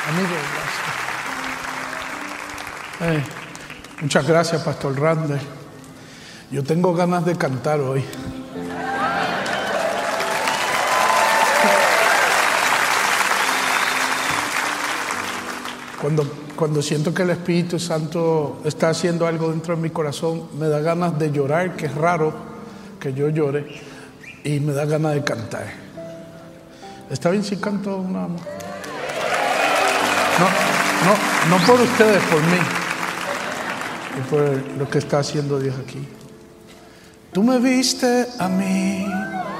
Amigo, gracias. Muchas gracias, Pastor Randy. Yo tengo ganas de cantar hoy. Cuando siento que el Espíritu Santo está haciendo algo dentro de mi corazón, me da ganas de llorar, que es raro que yo llore, y me da ganas de cantar. ¿Está bien si canto una? No por ustedes, por mí y por lo que está haciendo Dios aquí. Tú me viste a mí